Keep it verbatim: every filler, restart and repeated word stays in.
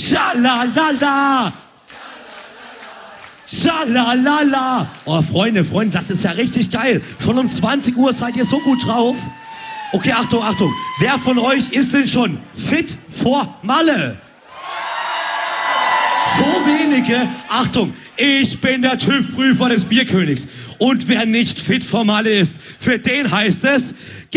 Schalalala. Schalalala. Oh, Freunde, Freunde, das ist ja richtig geil. Schon um zwanzig Uhr seid ihr so gut drauf. Okay, Achtung, Achtung. Wer von euch ist denn schon fit vor Malle? So wenige. Achtung, ich bin der TÜV-Prüfer des Bierkönigs. Und wer nicht fit vor Malle ist, für den heißt es...